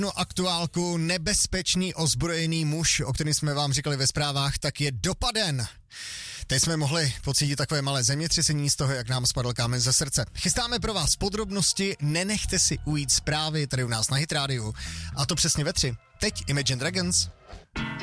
No, aktuálku, nebezpečný ozbrojený muž, o kterém jsme vám říkali ve zprávách, tak je dopaden. Teď jsme mohli pocítit takové malé zemětřesení z toho, jak nám spadl kámen ze srdce. Chystáme pro vás podrobnosti, nenechte si ujít zprávy tady u nás na Hit Radio. A to přesně ve 3. Teď Imagine Dragons.